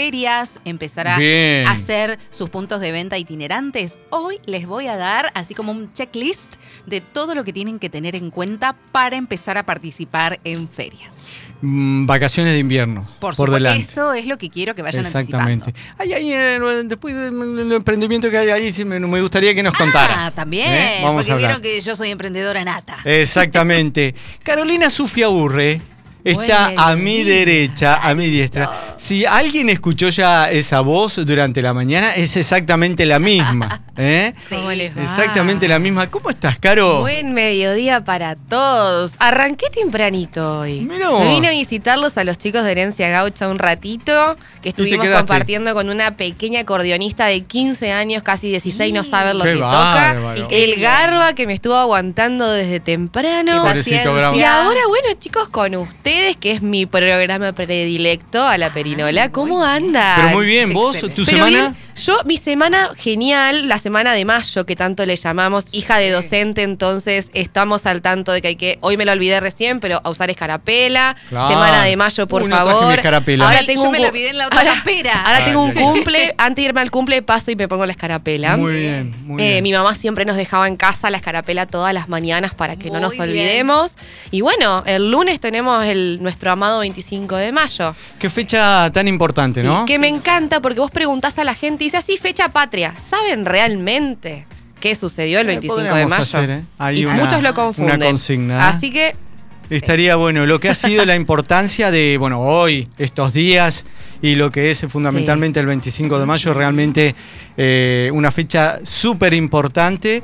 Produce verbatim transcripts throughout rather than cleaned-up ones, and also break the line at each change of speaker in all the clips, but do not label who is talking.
ferias, empezar a
Bien.
hacer sus puntos de venta itinerantes. Hoy les voy a dar así como un checklist de todo lo que tienen que tener en cuenta para empezar a participar en ferias.
Mm, vacaciones de invierno.
Por,
por
supuesto,
delante.
eso es lo que quiero que vayan
Exactamente.
anticipando.
Ay, ay, eh, después del emprendimiento que hay ahí, sí me, me gustaría que nos contara.
Ah, también,
¿Eh? Vamos
porque
a hablar.
vieron que yo soy emprendedora nata.
Exactamente. Carolina Zufiaurre está
Buen
a mi
día.
derecha, a mi diestra. Si alguien escuchó ya esa voz durante la mañana, es exactamente la misma. ¿eh?
Sí.
¿Cómo les va?
Exactamente la misma. ¿Cómo estás, Caro?
Buen mediodía para todos. Arranqué tempranito hoy.
Mirá vos.
Me vine a visitarlos a los chicos de Herencia Gaucha un ratito, que estuvimos
quedaste?
compartiendo con una pequeña acordeonista de quince años, casi dieciséis, no saben lo
Qué
que
bárbaro.
toca.
Qué
El
bien.
Garba que me estuvo aguantando desde temprano.
Pobrecito, bravo.
Y ahora, bueno, chicos, con ustedes, que es mi programa predilecto, a la Perinola, ¿cómo andan?
Pero muy bien, vos,
Excelente.
tu
Pero
semana.
bien, yo, mi semana genial, la semana de mayo, que tanto le llamamos, hija de docente, entonces estamos al tanto de que hay que, hoy me lo olvidé recién, pero a usar escarapela,
Claro.
semana de mayo, por
Uy, no traje mi
favor.
escarapela.
Ahora
Yo
tengo
me
un
lo
cu-
olvidé en la otra
ahora-
campera.
Ahora tengo un
Ay, ay, ay.
cumple, antes de irme al cumple paso y me pongo la escarapela.
Muy bien, muy
Eh,
bien.
mi mamá siempre nos dejaba en casa la escarapela todas las mañanas para que no
Muy
nos
bien.
olvidemos. Y bueno, el lunes tenemos el, nuestro amado veinticinco de mayo.
Qué fecha tan importante, ¿no?
Que me encanta porque vos preguntás a la gente y dice así, fecha patria. ¿Saben realmente qué sucedió el
Eh,
veinticinco de
podríamos
mayo?
hacer, ¿eh? Ahí
Y
una-
muchos lo confunden.
una consigna, ¿eh?
Así que
Estaría bueno lo que ha sido la importancia de, bueno, hoy, estos días, y lo que es fundamentalmente el veinticinco de mayo, realmente eh, una fecha súper importante.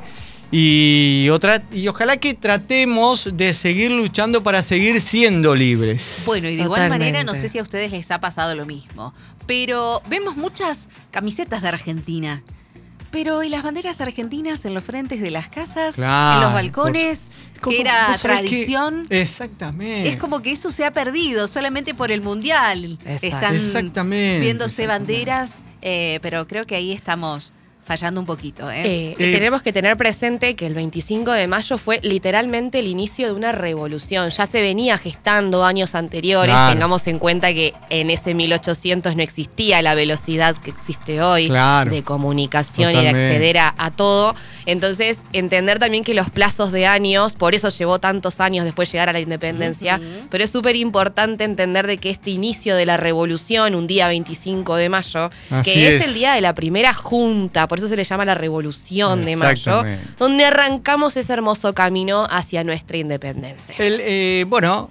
Y, otra, y ojalá que tratemos de seguir luchando para seguir siendo libres.
Bueno, y de igual
Totalmente.
manera, no sé si a ustedes les ha pasado lo mismo, pero vemos muchas camisetas de Argentina. Pero ¿y las banderas argentinas en los frentes de las casas?
Claro,
en los balcones,
¿Cómo-
que era
vos sabés que-
tradición.
Exactamente.
Es como que eso se ha perdido solamente por el Mundial.
Exacto.
Están
Exactamente,
viéndose
exactamente.
banderas, eh, pero creo que ahí estamos fallando un poquito. ¿eh?
eh,
Eh,
tenemos que tener presente que el veinticinco de mayo fue literalmente el inicio de una revolución. Ya se venía gestando años anteriores.
Claro.
Tengamos en cuenta que en ese mil ochocientos no existía la velocidad que existe hoy
Claro.
de comunicación y
Totalmente.
de acceder a, a todo. Entonces, entender también que los plazos de años, por eso llevó tantos años después llegar a la independencia,
Ujú.
pero es súper importante entender de que este inicio de la revolución, un día veinticinco de mayo,
Así
que es.
es.
el día de la primera junta, por eso se le llama la revolución de mayo,
Exactamente.
donde arrancamos ese hermoso camino hacia nuestra independencia.
El, eh, bueno,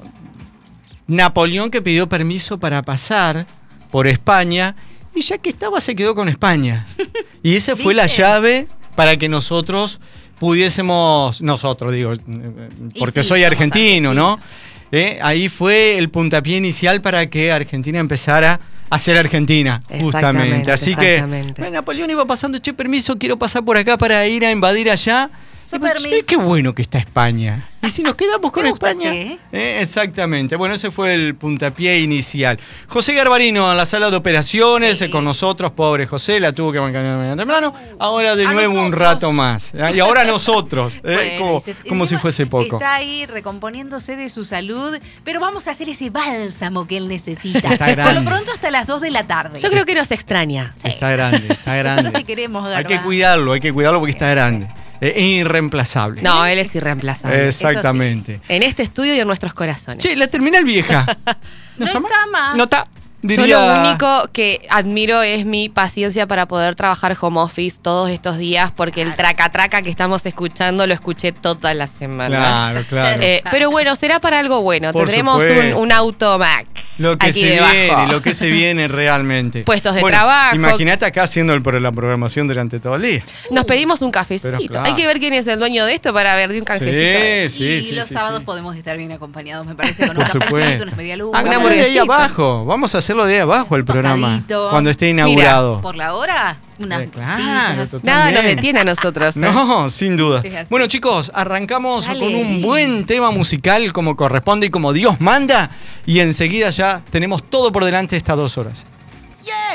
Napoleón que pidió permiso para pasar por España y ya que estaba se quedó con España. Y esa fue la
¿Viste?
llave para que nosotros pudiésemos, nosotros digo, eh,
Y
porque
sí,
soy
somos
argentino, ¿no?
argentinos.
Eh, ahí fue el puntapié inicial para que Argentina empezara a ser Argentina, justamente.
Exactamente,
Así
exactamente.
que bueno, Napoleón iba pasando, che, permiso, quiero pasar por acá para ir a invadir allá.
Su
Y pues,
permiso.
che, qué bueno que está España. ¿Y si nos quedamos con
Me gusta,
España?
che.
Eh, exactamente. Bueno, ese fue el puntapié inicial. José Garbarino en la sala de operaciones,
Sí.
eh, con nosotros, pobre José, la tuvo que bancar mañana temprano. Ahora de
A
nuevo un
nosotros.
rato más. ¿eh? Y ahora nosotros, eh,
Bueno,
como,
y se-
como si
encima
fuese poco.
Está ahí recomponiéndose de su salud, pero vamos a hacer ese bálsamo que él necesita.
Está
Por
grande.
lo pronto hasta las dos de la tarde.
Yo creo que nos extraña.
Sí.
Está grande, está
Eso
grande.
es lo que queremos,
Hay
Garba.
que cuidarlo, hay que cuidarlo porque está grande. Eh, Es irreemplazable.
No, él es irreemplazable.
Exactamente.
En este estudio y en nuestros corazones.
Che, la terminal vieja.
No
está
está más.
No está.
Yo
Diría...
lo único que admiro es mi paciencia para poder trabajar home office todos estos días, porque el traca-traca que estamos escuchando lo escuché toda la semana.
Claro, claro.
Eh, pero bueno, será para algo bueno.
Por
Tendremos un,
supuesto.
un auto Mac.
Lo que
aquí
se
debajo.
viene, lo que se viene realmente.
Puestos de
Bueno,
trabajo.
Imagínate acá haciendo el, la programación durante todo el día.
Nos pedimos un cafecito.
Pero claro.
Hay que ver quién es el dueño de esto para ver de un cafecito.
Sí,
y
sí,
los
sí,
sábados
sí.
podemos estar bien acompañados, me parece, con
Por
un cafecito,
supuesto.
unas medialunas.
Una
Hagamos de ahí
hamburguesita.
abajo. Vamos a hacerlo de ahí abajo el programa.
Tostadito.
Cuando esté inaugurado.
Por la hora, unas
Eh, claro,
cositas.
total.
Nada nos
También.
detiene a nosotros. ¿eh?
No, sin duda.
Es así.
Bueno, chicos, arrancamos
Dale.
con un buen tema musical como corresponde y como Dios manda. Y enseguida ya tenemos todo por delante estas dos horas.
Yeah.